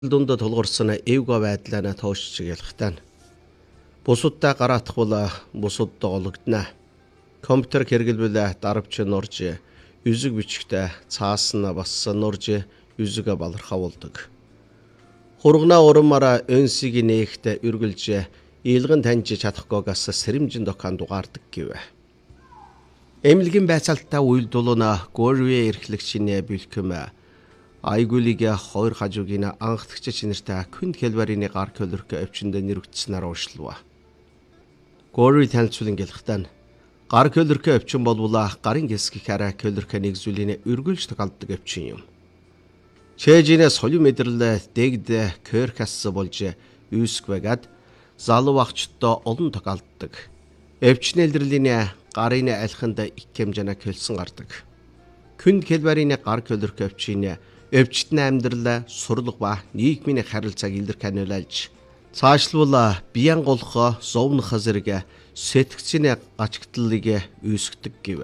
Дунд тулгарсан эвгүй байдлаа тоошч ялахтаа. Бусудтай гараатхвал бусудд ологдно. Компьютер хэрэглэвэл даравч нурж, yüzük бичгтээ цаасна бас нурж, yüzüгэ балархавуулдаг. Хургана урмаараа өнсийг нээхтээ үргэлж ийлгэн таньж чадахгүйгээс сэрэмжин докан дугаардаг гэв. Эмнэлгийн байцаалтаа үйлдүүлнэ Горве эрхлэгчийн бэлхэм Айгүлигээ хоёр хажуугийн анхдагч чинэртэй күнд хэлбэрийн гар көлөрх өвчнөд нэрвэгдснээр уушлав. Горви танилцуулан гэлэхтэн гар көлөрх өвчин болвол гарын гэсгийнхаараа көлөрх нэгзүүлийн үргэлж тохиолддог өвчин юм. Чэжинэ солио мэдрэл дэгд кэрхас болж үүсгэвэгэд залуу багчдаа олон тохиолддог. Өвчин илэрлийн гарын алханд их хэмжээний көлсөн гардаг. Күнд хэлбэрийн гар көлөрх өвчин өвчтөн амьдрал сурлага ба нийгмийн харилцааг илэрх ханиулж цаашлуул биян голох зовнох зэрэг сэтгцийн гачигдлыг үүсгдэг гэв.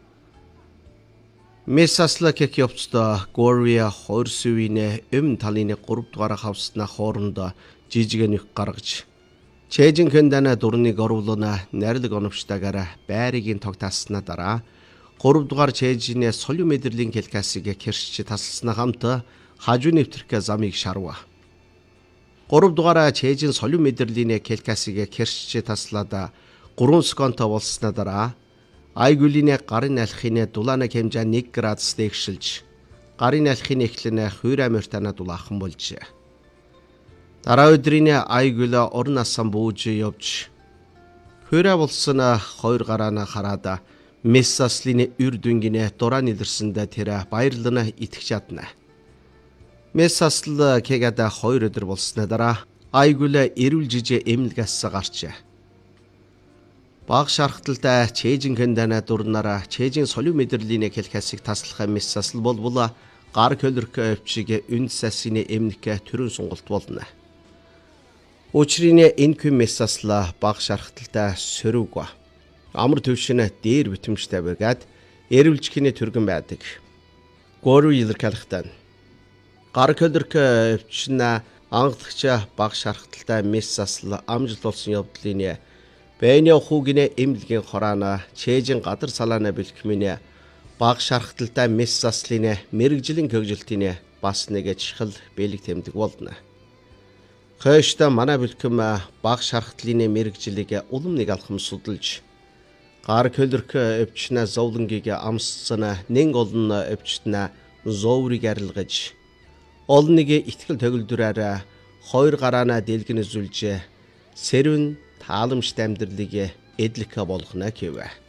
Месаслак явцдаа Горвия хорсүвийн талын 3 дугаар хавсна хооронд жижигэнх гаргаж Чэжин кэндана дурныг оруулна нарилэг оновчтойгоор байрыг тогтааснаа дараа 3 дугаар чэжинэ солио мэдрэлийн келкасыг кэрч тасалснаа хамт хажуу нэвтрэх замыг шарва. 3 дугаар чэжин солио мэдрэлийн келкасыг кэрч таслаад 3 секунд болсноо дараа Айгүлийн гарын алхины дулаана хэмжээ 1 градус дэгшилж гарын алхины эхлэн хуйра мөртана дулаахан болжээ. Дараа өдрийн Айгүл орон асан бууж явж хуйра болсон 2 гараана хараад Месаслины үрдүнгинэ дуран илэрсэндээ тэр баярлана итгэж чадна. Месасл кегада 2 өдөр болсноо дараа Айгүл эрүүл жижиг эмнэлгээс гарчээ. Баг шархталтай чэжин кэндана дурнараа чэжин солио мэдрэлийн хэлхасыг таслах Месасл болвол гар көлөрх өвчиг үн сасины эмнэлгэ төрөн сонголт болно. Учрын энэ Месасл баг шархталтай сөрөг амар төвшинэ дээр битэмжтэй байгаад эрүүлжихний түргэн байдаг. Горви илэрхийлэхтэн гар көлөрх өвчин ангадагч баг шархталтай Месасл амжилт болсон явдлын бэйний хүүгийн эмнэлгийн хороона чэжин гадар салаана бэлхмийн баг шархталтай Месаслын мэрэгжлийн хөгжилтийн бас нэг чухал бэлэг тэмдэг болно. Хойштой манай бэлхэм баг шархтлын мэрэгжлийг улам нэг алхам судалж гар көлөрх өвчнө зовлонгийг амссан нэн олон өвчтнө зоврыг арилгаж олон нэг итгэл төгөлдрөөр 2 гараана дэлгэн үзүүлж сэрвэн тааламжтай амьдралыг эдлэх болгоно гэв.